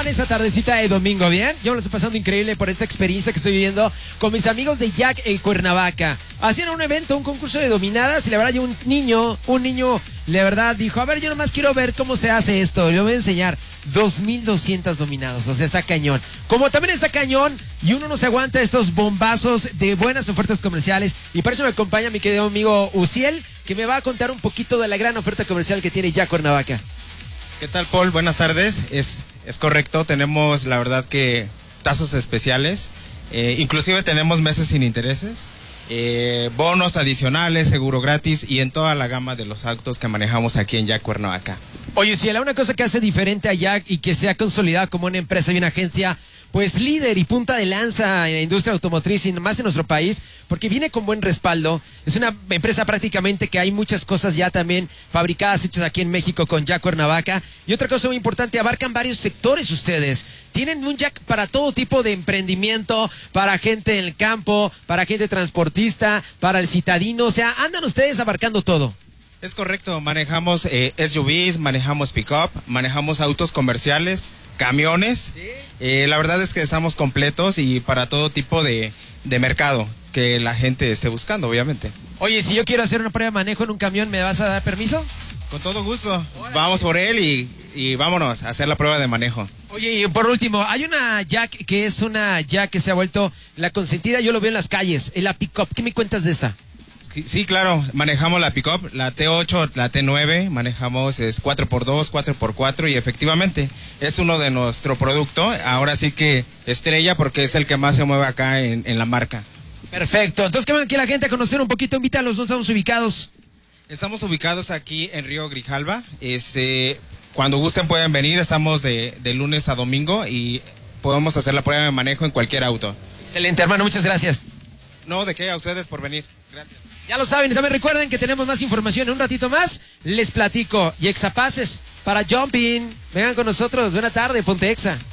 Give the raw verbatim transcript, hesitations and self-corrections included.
esta tardecita de domingo? ¿Bien? Yo me lo estoy pasando increíble por esta experiencia que estoy viviendo con mis amigos de Jack en Cuernavaca. Hacían un evento, un concurso de dominadas y la verdad yo un niño, un niño, la verdad dijo, a ver, yo nomás quiero ver cómo se hace esto. Y le voy a enseñar dos mil doscientas dominadas, o sea, está cañón. Como también está cañón y uno no se aguanta estos bombazos de buenas ofertas comerciales. Y por eso me acompaña mi querido amigo Uciel, que me va a contar un poquito de la gran oferta comercial que tiene Jack Cuernavaca. ¿Qué tal, Paul? Buenas tardes. Es, es correcto, tenemos la verdad que tasas especiales, eh, inclusive tenemos meses sin intereses, eh, bonos adicionales, seguro gratis y en toda la gama de los autos que manejamos aquí en Jack Cuernavaca. Oye, si una cosa que hace diferente a Jack y que se ha consolidado como una empresa y una agencia, pues líder y punta de lanza en la industria automotriz y más en nuestro país, porque viene con buen respaldo. Es una empresa prácticamente que hay muchas cosas ya también fabricadas, hechas aquí en México con Jack Cuernavaca. Y otra cosa muy importante, abarcan varios sectores ustedes. Tienen un Jack para todo tipo de emprendimiento, para gente en el campo, para gente transportista, para el citadino. O sea, andan ustedes abarcando todo. Es correcto, manejamos eh, S U Vs, manejamos pick-up, manejamos autos comerciales, camiones. ¿Sí? Eh, la verdad es que estamos completos y para todo tipo de, de mercado que la gente esté buscando, obviamente. Oye, si yo quiero hacer una prueba de manejo en un camión, ¿me vas a dar permiso? Con todo gusto. Órale. Vamos por él y, y vámonos a hacer la prueba de manejo. Oye, y por último, hay una Jack que es una Jack que se ha vuelto la consentida, yo lo veo en las calles, en la pick-up. ¿Qué me cuentas de esa? Sí, claro, manejamos la pick-up, la T ocho, la T nueve, manejamos es cuatro por dos, cuatro por cuatro y efectivamente es uno de nuestro producto, ahora sí que estrella porque es el que más se mueve acá en, en la marca. Perfecto, entonces que van aquí la gente a conocer un poquito, invítalos, ¿dónde estamos ubicados? Estamos ubicados aquí en Río Grijalva, este, cuando gusten pueden venir, estamos de, de lunes a domingo y podemos hacer la prueba de manejo en cualquier auto. Excelente, hermano, muchas gracias. No, de qué, a ustedes por venir, gracias. Ya lo saben, y también recuerden que tenemos más información en un ratito más. Les platico. Y Exapaces para Jumping. Vengan con nosotros. Buena tarde, Ponte Exa.